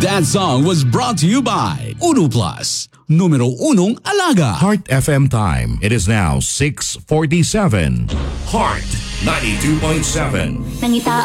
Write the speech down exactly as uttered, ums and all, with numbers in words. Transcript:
That song was brought to you by Uno Plus, numero unong alaga. Heart F M time. It is now six forty-seven. Heart ninety-two point seven. Nangita